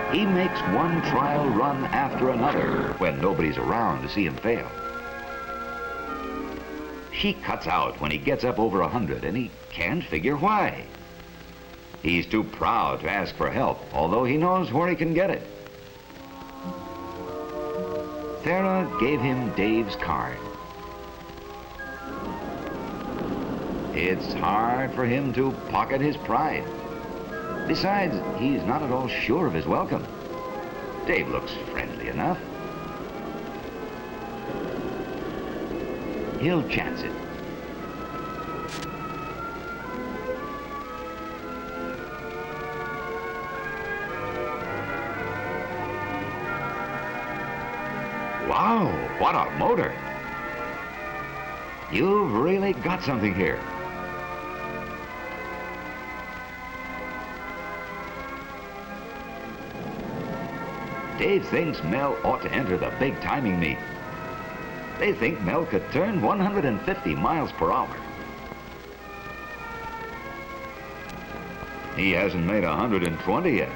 He makes one trial run after another when nobody's around to see him fail. She cuts out when he gets up over 100, and he can't figure why. He's too proud to ask for help, although he knows where he can get it. Thera gave him Dave's card. It's hard for him to pocket his pride. Besides, he's not at all sure of his welcome. Dave looks friendly enough. He'll chance it. Wow, what a motor! You've really got something here. Dave thinks Mel ought to enter the big timing meet. They think Mel could turn 150 miles per hour. He hasn't made 120 yet.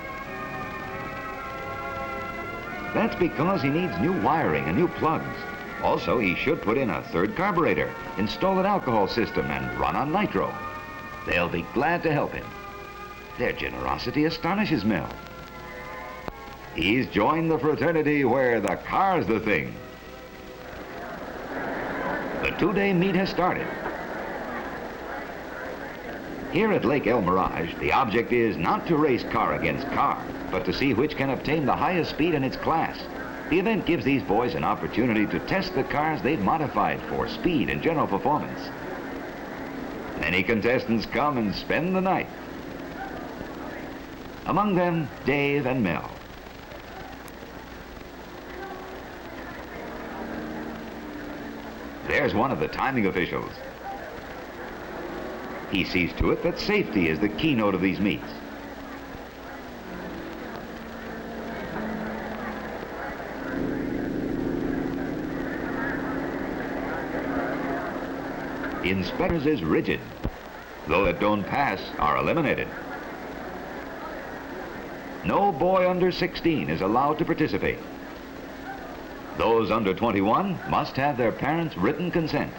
That's because he needs new wiring and new plugs. Also, he should put in a third carburetor, install an alcohol system, and run on nitro. They'll be glad to help him. Their generosity astonishes Mel. He's joined the fraternity where the car's the thing. The two-day meet has started. Here at Lake El Mirage, the object is not to race car against car, but to see which can obtain the highest speed in its class. The event gives these boys an opportunity to test the cars they've modified for speed and general performance. Many contestants come and spend the night. Among them, Dave and Mel. There's one of the timing officials. He sees to it that safety is the keynote of these meets. Inspectors is rigid. Those that don't pass are eliminated. No boy under 16 is allowed to participate. Those under 21 must have their parents' written consent.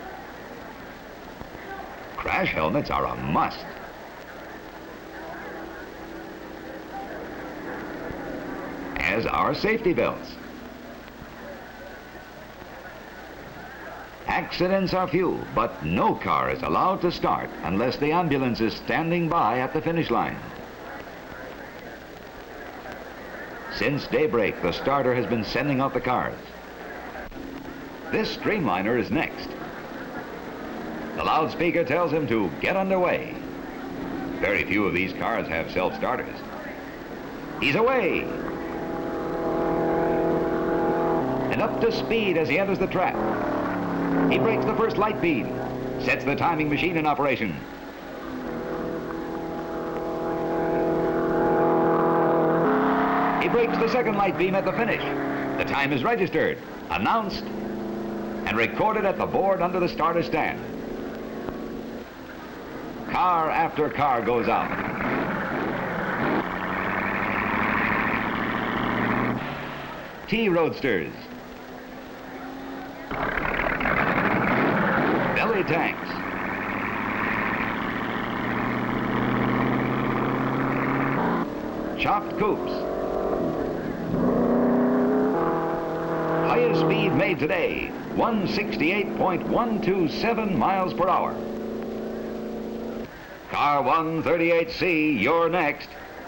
Crash helmets are a must. As are safety belts. Accidents are few, but no car is allowed to start unless the ambulance is standing by at the finish line. Since daybreak, the starter has been sending out the cars. This streamliner is next. The loudspeaker tells him to get underway. Very few of these cars have self-starters. He's away! And up to speed as he enters the track. He breaks the first light beam, sets the timing machine in operation. He breaks the second light beam at the finish. The time is registered, announced, and recorded at the board under the starter stand. Car after car goes out. T-Roadsters. Belly tanks. Chopped coupes. Highest speed made today, 168.127 miles per hour. Car 138C, you're next.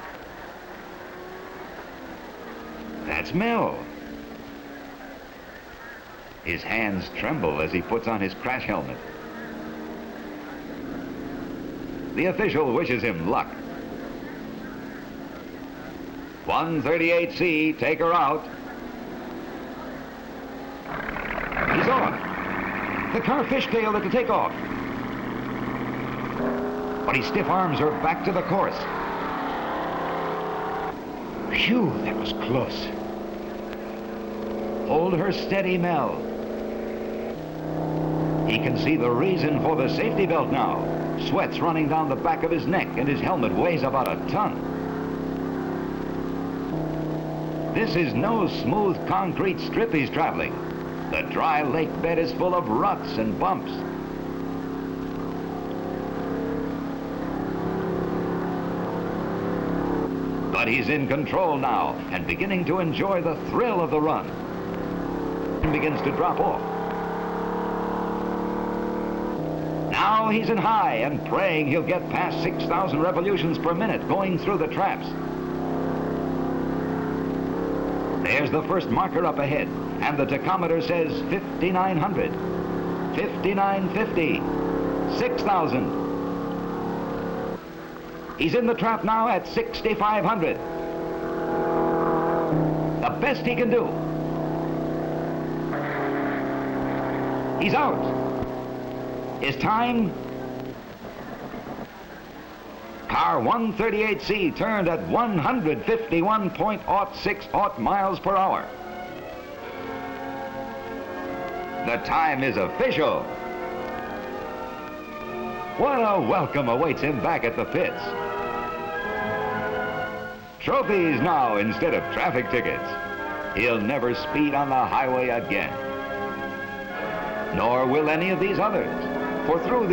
That's Mel. His hands tremble as he puts on his crash helmet. The official wishes him luck. 138C, take her out. He's on. The car fishtailed at the takeoff. But his stiff arms are back to the course. Phew, that was close. Hold her steady, Mel. He can see the reason for the safety belt now. Sweat's running down the back of his neck, and his helmet weighs about a ton. This is no smooth concrete strip he's traveling. The dry lake bed is full of ruts and bumps. But he's in control now and beginning to enjoy the thrill of the run. And begins to drop off. Now he's in high and praying he'll get past 6,000 revolutions per minute going through the traps. There's the first marker up ahead, and the tachometer says 5,900, 5,950, 6,000. He's in the trap now at 6,500. The best he can do. He's out. His time? Car 138C turned at 151.06 miles per hour. The time is official. What a welcome awaits him back at the pits. Trophies now instead of traffic tickets. He'll never speed on the highway again. Nor will any of these others, for through the